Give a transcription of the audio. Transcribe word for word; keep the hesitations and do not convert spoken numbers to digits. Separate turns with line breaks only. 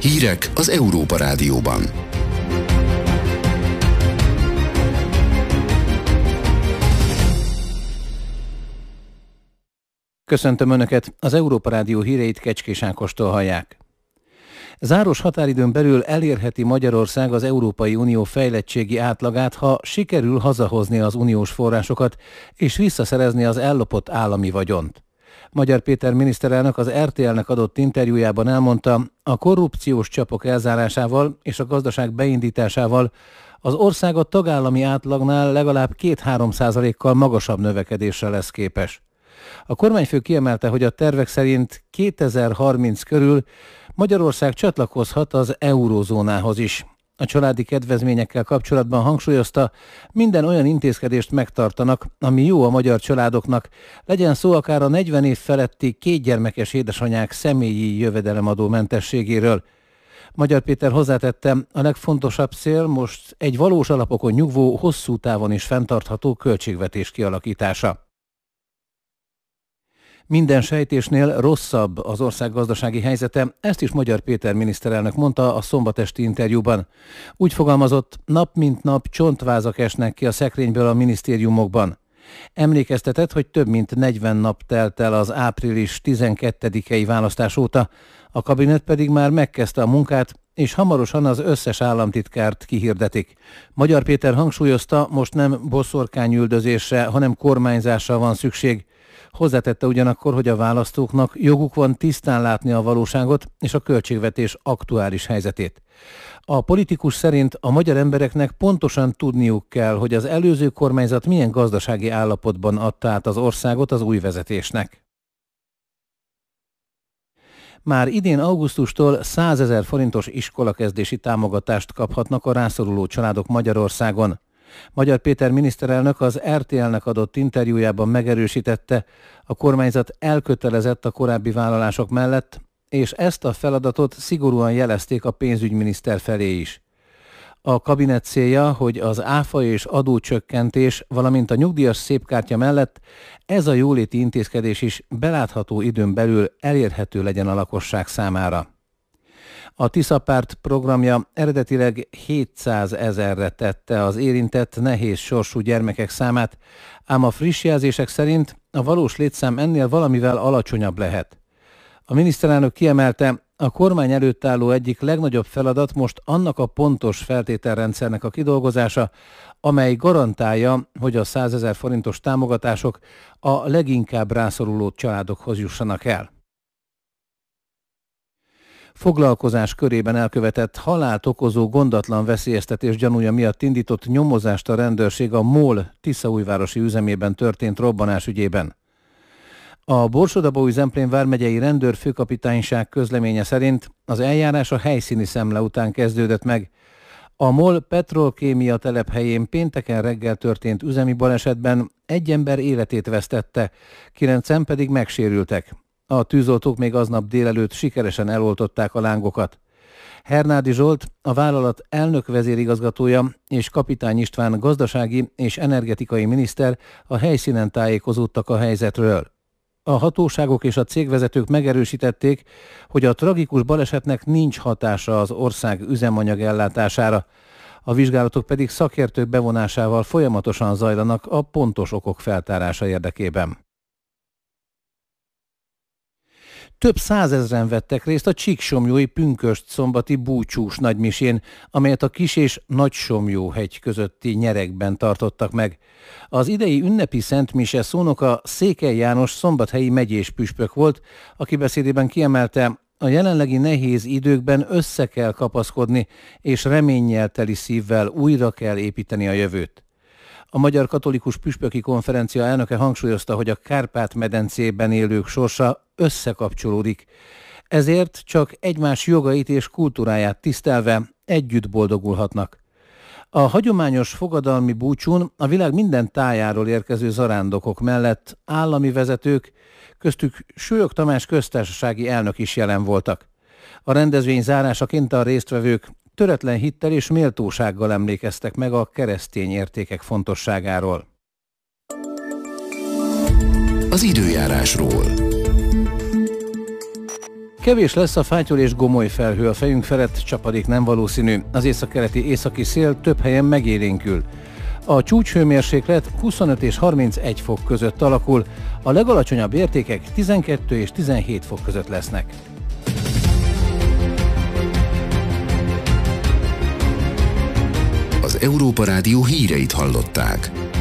Hírek az Európa Rádióban.
Köszöntöm Önöket, az Európa Rádió híreit Kecskés Ákostól hallják. Záros határidőn belül elérheti Magyarország az Európai Unió fejlettségi átlagát, ha sikerül hazahozni az uniós forrásokat és visszaszerezni az ellopott állami vagyont. Magyar Péter miniszterelnök az er té el-nek adott interjújában elmondta, a korrupciós csapok elzárásával és a gazdaság beindításával az ország a tagállami átlagnál legalább két-három százalékkal magasabb növekedésre lesz képes. A kormányfő kiemelte, hogy a tervek szerint kétezer-harminc körül Magyarország csatlakozhat az eurózónához is. A családi kedvezményekkel kapcsolatban hangsúlyozta, minden olyan intézkedést megtartanak, ami jó a magyar családoknak, legyen szó akár a negyven év feletti kétgyermekes édesanyák személyi jövedelemadó mentességéről. Magyar Péter hozzátette, a legfontosabb cél most egy valós alapokon nyugvó, hosszú távon is fenntartható költségvetés kialakítása. Minden sejtésnél rosszabb az ország gazdasági helyzete, ezt is Magyar Péter miniszterelnök mondta a szombatesti interjúban. Úgy fogalmazott, nap mint nap csontvázak esnek ki a szekrényből a minisztériumokban. Emlékeztetett, hogy több mint negyven nap telt el az április tizenkettedikei választás óta, a kabinet pedig már megkezdte a munkát, és hamarosan az összes államtitkárt kihirdetik. Magyar Péter hangsúlyozta, most nem boszorkányüldözésre, hanem kormányzásra van szükség. Hozzátette ugyanakkor, hogy a választóknak joguk van tisztán látni a valóságot és a költségvetés aktuális helyzetét. A politikus szerint a magyar embereknek pontosan tudniuk kell, hogy az előző kormányzat milyen gazdasági állapotban adta át az országot az új vezetésnek. Már idén augusztustól százezer forintos iskolakezdési támogatást kaphatnak a rászoruló családok Magyarországon. Magyar Péter miniszterelnök az er té el-nek adott interjújában megerősítette, a kormányzat elkötelezett a korábbi vállalások mellett, és ezt a feladatot szigorúan jelezték a pénzügyminiszter felé is. A kabinet célja, hogy az áfa és adócsökkentés, valamint a nyugdíjas szépkártya mellett ez a jóléti intézkedés is belátható időn belül elérhető legyen a lakosság számára. A Tisza Párt programja eredetileg hétszázezerre tette az érintett nehéz sorsú gyermekek számát, ám a friss jelzések szerint a valós létszám ennél valamivel alacsonyabb lehet. A miniszterelnök kiemelte, a kormány előtt álló egyik legnagyobb feladat most annak a pontos feltételrendszernek a kidolgozása, amely garantálja, hogy a százezer forintos támogatások a leginkább rászoruló családokhoz jussanak el. Foglalkozás körében elkövetett halált okozó gondatlan veszélyeztetés gyanúja miatt indított nyomozást a rendőrség a MOL tiszaújvárosi üzemében történt robbanás ügyében. A Borsod-Abaúj-Zemplén vármegyei rendőrfőkapitányság közleménye szerint az eljárás a helyszíni szemle után kezdődött meg. A MOL petrolkémia telephelyén pénteken reggel történt üzemi balesetben egy ember életét vesztette, kilencen pedig megsérültek. A tűzoltók még aznap délelőtt sikeresen eloltották a lángokat. Hernádi Zsolt, a vállalat elnök vezérigazgatója és Kapitány István gazdasági és energetikai miniszter a helyszínen tájékozódtak a helyzetről. A hatóságok és a cégvezetők megerősítették, hogy a tragikus balesetnek nincs hatása az ország üzemanyag ellátására. A vizsgálatok pedig szakértők bevonásával folyamatosan zajlanak a pontos okok feltárása érdekében. Több százezren vettek részt a csíksomlyói pünkösd szombati búcsús nagymisén, amelyet a Kis- és Nagysomlyó-hegy közötti nyeregben tartottak meg. Az idei ünnepi szentmise szónoka Székely János szombathelyi megyés püspök volt, aki beszédében kiemelte, a jelenlegi nehéz időkben össze kell kapaszkodni, és reménnyel teli szívvel újra kell építeni a jövőt. A Magyar Katolikus Püspöki Konferencia elnöke hangsúlyozta, hogy a Kárpát-medencében élők sorsa összekapcsolódik. Ezért csak egymás jogait és kultúráját tisztelve együtt boldogulhatnak. A hagyományos fogadalmi búcsún a világ minden tájáról érkező zarándokok mellett állami vezetők, köztük Súlyog Tamás köztársasági elnök is jelen voltak. A rendezvény zárásaként a résztvevők töretlen hittel és méltósággal emlékeztek meg a keresztény értékek fontosságáról.
Az időjárásról.
Kevés lesz a fátyol és gomoly felhő, a fejünk felett csapadék nem valószínű. Az északkeleti északi szél több helyen megélénkül. A csúcshőmérséklet huszonöt és harmincegy fok között alakul, a legalacsonyabb értékek tizenkettő és tizenhét fok között lesznek.
Az Európa Rádió híreit hallották.